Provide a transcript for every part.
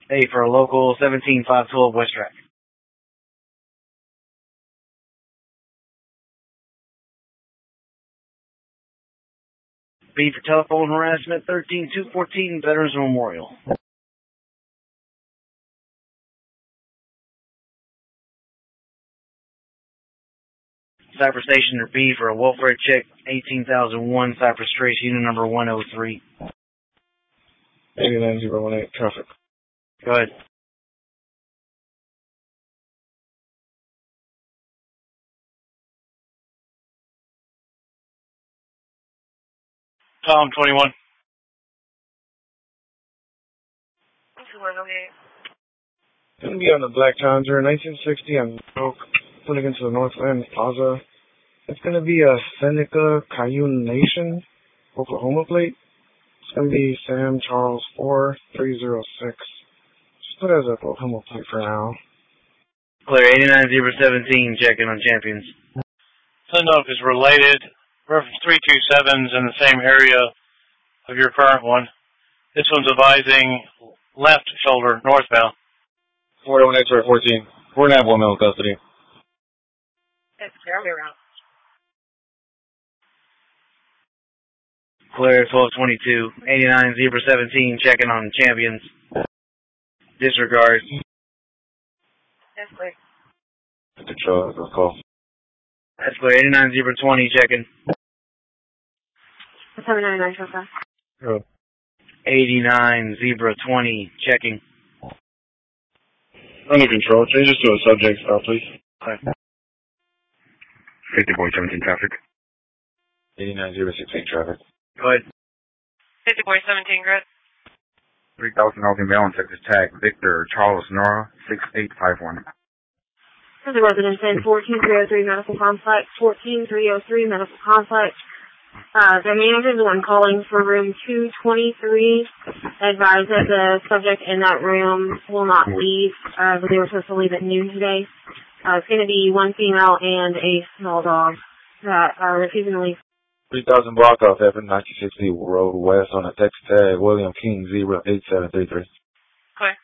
A for a local 17512 West Track. B for telephone harassment 13214 Veterans Memorial. Cypress Station or B for a welfare check 18001 Cypress Trace unit number 103. 89018 traffic. Go ahead. Tom 21. Gonna be on the Black Challenger, 1960 on Oak, pulling into the Northland Plaza. It's gonna be a Seneca Cayenne Nation Oklahoma plate. It's gonna be Sam Charles 4306. Just put it as a Oklahoma plate for now. Clear 89017 checking on Champions. Send-off is related. Reference 327's in the same area of your current one. This one's advising left shoulder northbound. 401 X-ray 14. We're in Apple Mill custody. That's fairly around. Clear 1222. 89017 checking on Champions. Disregard. That's clear. Control, let's call. That's clear 89020 checking. 799 so far. Good. 89020 checking. Under control. Change this to a subject, please. Okay. 50.17 traffic. 89016 traffic. Go ahead. 50.17 grid. 3000 Alton Balance, Texas tag. Victor Charles Nora 6851. This is a resident in 14303 Medical Complex, 14303 Medical Complex. The manager is the one calling for room 223. Advise that the subject in that room will not leave. They were supposed to leave at noon today. It's going to be one female and a small dog that are refusing to leave. 3000 block off F 1960 Road West on a text tag. William King 08733. Clear.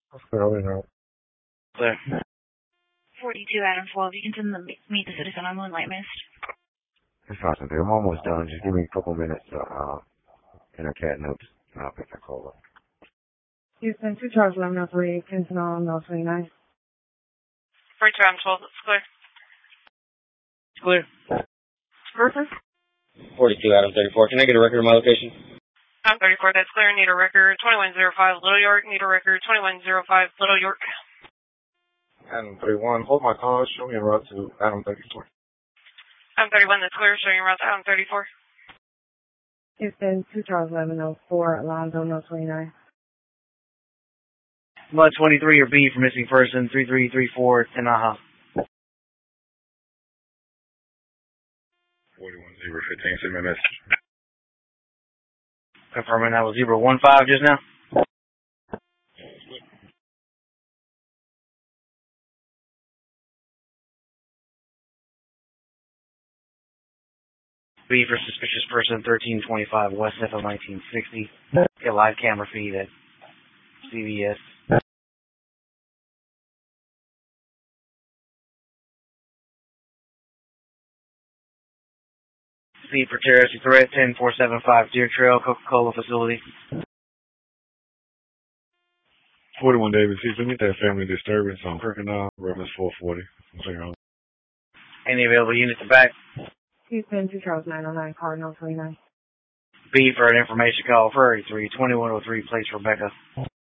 Clear. 42 Adam 12. You can send them meet the citizen on Moonlight Mist. It's awesome, dude. I'm almost done. Just give me a couple minutes to enter cat notes, and I'll pick that call up. Houston, 2 Charles 1103, Kinston on 29. 42 Adam 12, it's clear. Clear. Person? 42 Adam 34. Can I get a record of my location? I'm 34, that's clear. Need a record 2105 Little York. Need a record 2105 Little York. Adam 31, hold my call, show me a route to Adam 34. I'm 31, that's clear. Showing route to Adam 34. Houston, 2 Charles 1104, Alonzo, 29. Mud 23 or B for missing person 3334 Tanaha. 41015, send me a message. Confirming that was 015 just now. B for suspicious person 1325 West FM 1960. Get live camera feed at CVS. C for terrorist threat 10475 Deer Trail Coca-Cola facility. 41 David C. Send me that family disturbance on Kirkendall, reference 440. Any available units to back? Houston, 2 Charles 909, Cardinal 29. B for an information call for 2103 place Rebecca.